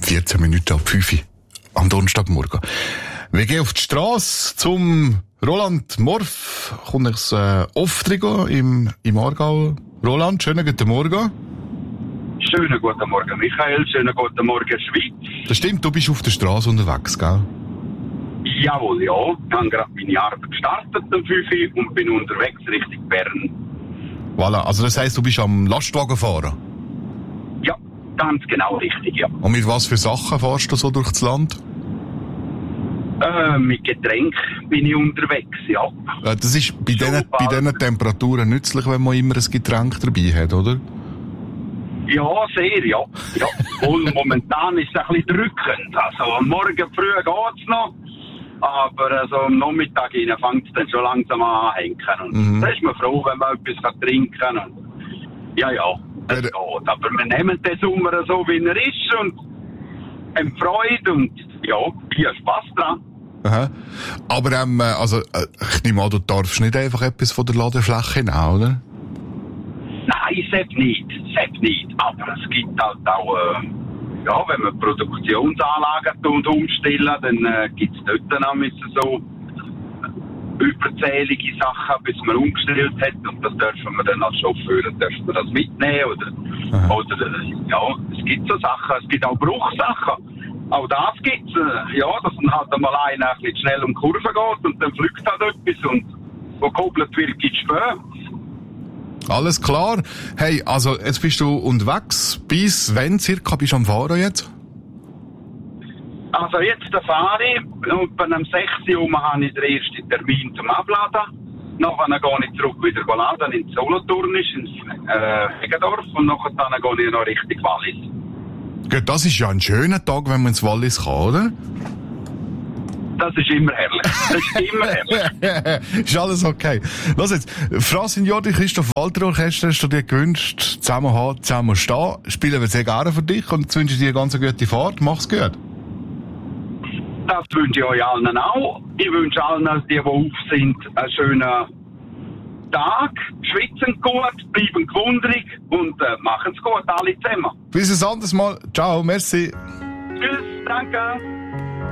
14 Minuten ab 5 Uhr am Donnerstagmorgen. Wir gehen auf die Strasse zum Roland Morf. Kommt ein Auftrigo im Aargau. Roland, schönen guten Morgen. Schönen guten Morgen, Michael. Schönen guten Morgen, Schweiz. Das stimmt, du bist auf der Straße unterwegs, gell? Jawohl, ja. Ich habe gerade meine Arbeit gestartet am 5 Uhr und bin unterwegs Richtung Bern. Voilà, also das heisst, du bist am Lastwagen fahren? Ja, ganz genau richtig, ja. Und mit was für Sachen fährst du so durch das Land? Mit Getränk bin ich unterwegs, ja. Das ist bei diesen Temperaturen nützlich, wenn man immer ein Getränk dabei hat, oder? Ja, sehr, ja. Und momentan ist es ein bisschen drückend. Also am Morgen früh geht's noch, aber also am Nachmittag fängt es dann schon langsam an hängen. Und da ist man froh, wenn man etwas trinken kann. Und ja, das geht. Aber wir nehmen den Sommer so, wie er ist und haben Freude und ja, viel Spass dran. Aha. Aber ich nehme an, du darfst nicht einfach etwas von der Ladefläche nehmen, oder? Nein, selbst nicht. Aber es gibt halt auch, wenn man Produktionsanlagen umstellen, dann gibt es dort dann auch so überzählige Sachen, bis man umgestellt hat. Und das dürfen wir dann als Chauffeur das mitnehmen. Oder es gibt so Sachen, es gibt auch Bruchsachen. Auch das gibt's, dass dann halt einmal einer ein bisschen schnell um die Kurve geht und dann fliegt halt etwas und wo gehobelt wird, gibt's Spö. Alles klar. Hey, also jetzt bist du unterwegs. Bis wann circa bist du am Fahren jetzt? Also jetzt fahre ich und bei einem 6 Uhr habe ich den ersten Termin zum Abladen. Nachher gehe ich zurück wieder laden in Solothurnisch, ins Heggendorf und nachher gehe ich noch Richtung Wallis. Gut, das ist ja ein schöner Tag, wenn man ins Wallis kann, oder? Das ist immer herrlich. Ist alles okay. Lass jetzt, Fra Signori Christoph Walter Orchester hast du dir gewünscht, zusammen haben, zusammen stehen. Spielen wir sehr gerne für dich und jetzt wünsche ich dir eine ganz gute Fahrt. Mach's gut. Das wünsche ich euch allen auch. Ich wünsche allen, die auf sind, einen schönen Tag. Schwitzen gut, bleiben gewundrig und machen's gut, alle zusammen. Bis ein anderes Mal. Ciao, merci. Tschüss, danke.